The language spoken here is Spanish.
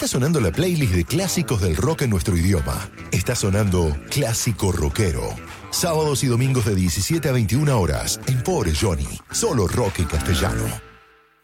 está sonando la playlist de clásicos del rock en nuestro idioma. Está sonando Clásico Rockero. Sábados y domingos de 17 a 21 horas en Pobre Johnny. Solo rock en castellano.